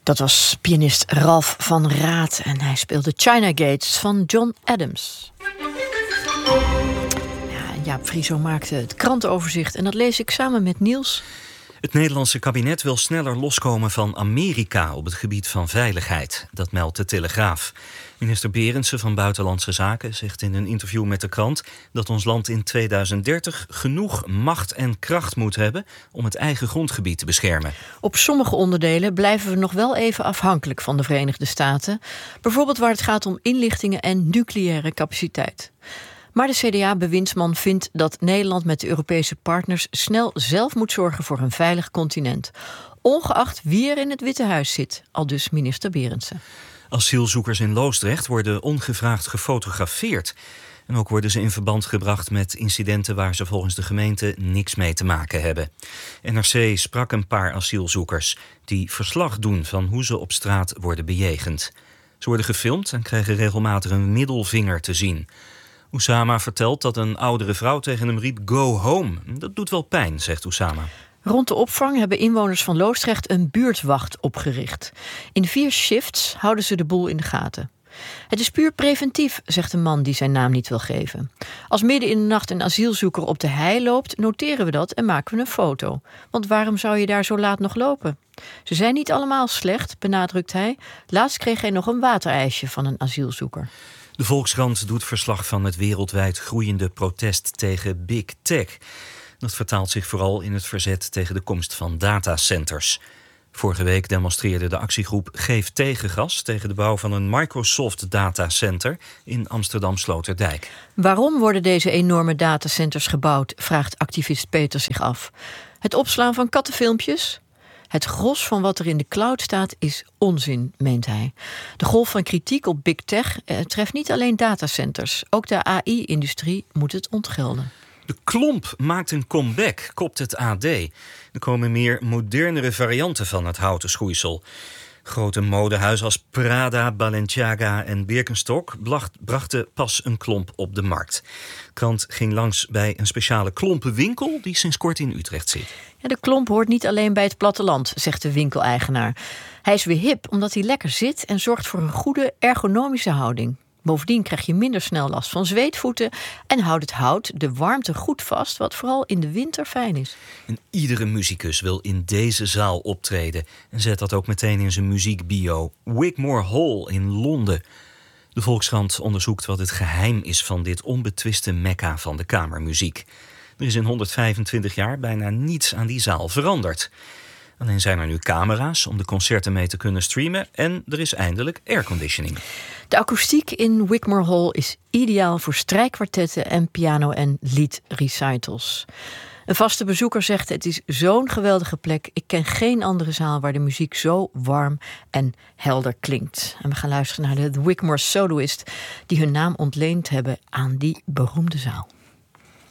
Dat was pianist Ralph van Raat en hij speelde China Gates van John Adams. Ja, Jaap Frieso maakte het krantenoverzicht en dat lees ik samen met Niels. Het Nederlandse kabinet wil sneller loskomen van Amerika op het gebied van veiligheid. Dat meldt de Telegraaf. Minister Berendsen van Buitenlandse Zaken zegt in een interview met de krant dat ons land in 2030 genoeg macht en kracht moet hebben om het eigen grondgebied te beschermen. Op sommige onderdelen blijven we nog wel even afhankelijk van de Verenigde Staten. Bijvoorbeeld waar het gaat om inlichtingen en nucleaire capaciteit. Maar de CDA-bewindsman vindt dat Nederland met de Europese partners snel zelf moet zorgen voor een veilig continent. Ongeacht wie er in het Witte Huis zit, aldus minister Berendsen. Asielzoekers in Loosdrecht worden ongevraagd gefotografeerd. En ook worden ze in verband gebracht met incidenten waar ze volgens de gemeente niks mee te maken hebben. NRC sprak een paar asielzoekers die verslag doen van hoe ze op straat worden bejegend. Ze worden gefilmd en krijgen regelmatig een middelvinger te zien. Oussama vertelt dat een oudere vrouw tegen hem riep: "Go home." Dat doet wel pijn, zegt Oussama. Rond de opvang hebben inwoners van Loosdrecht een buurtwacht opgericht. In 4 shifts houden ze de boel in de gaten. Het is puur preventief, zegt een man die zijn naam niet wil geven. Als midden in de nacht een asielzoeker op de hei loopt, noteren we dat en maken we een foto. Want waarom zou je daar zo laat nog lopen? Ze zijn niet allemaal slecht, benadrukt hij. Laatst kreeg hij nog een waterijsje van een asielzoeker. De Volkskrant doet verslag van het wereldwijd groeiende protest tegen Big Tech. Dat vertaalt zich vooral in het verzet tegen de komst van datacenters. Vorige week demonstreerde de actiegroep Geef Tegengas tegen de bouw van een Microsoft datacenter in Amsterdam-Sloterdijk. Waarom worden deze enorme datacenters gebouwd, vraagt activist Peter zich af. Het opslaan van kattenfilmpjes? Het gros van wat er in de cloud staat is onzin, meent hij. De golf van kritiek op Big Tech treft niet alleen datacenters. Ook de AI-industrie moet het ontgelden. De klomp maakt een comeback, kopt het AD. Er komen meer modernere varianten van het houten schoeisel. Grote modehuizen als Prada, Balenciaga en Birkenstock brachten pas een klomp op de markt. De krant ging langs bij een speciale klompenwinkel die sinds kort in Utrecht zit. Ja, de klomp hoort niet alleen bij het platteland, zegt de winkeleigenaar. Hij is weer hip omdat hij lekker zit en zorgt voor een goede ergonomische houding. Bovendien krijg je minder snel last van zweetvoeten en houdt het hout de warmte goed vast, wat vooral in de winter fijn is. En iedere muzikus wil in deze zaal optreden en zet dat ook meteen in zijn muziekbio. Wigmore Hall in Londen. De Volkskrant onderzoekt wat het geheim is van dit onbetwiste mekka van de kamermuziek. Er is in 125 jaar bijna niets aan die zaal veranderd. Alleen zijn er nu camera's om de concerten mee te kunnen streamen en er is eindelijk airconditioning. De akoestiek in Wigmore Hall is ideaal voor strijkkwartetten en piano- en liedrecitals. Een vaste bezoeker zegt: het is zo'n geweldige plek. Ik ken geen andere zaal waar de muziek zo warm en helder klinkt. En we gaan luisteren naar de Wigmore Soloist die hun naam ontleend hebben aan die beroemde zaal.